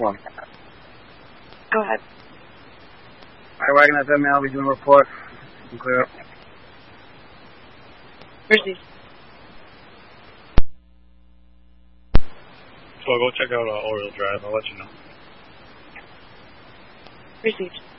one. Go ahead. Hi, Wagon FM, I'll be doing a report. I'm clear up. Received. So I'll go check out Oriole Drive. I'll let you know. Received.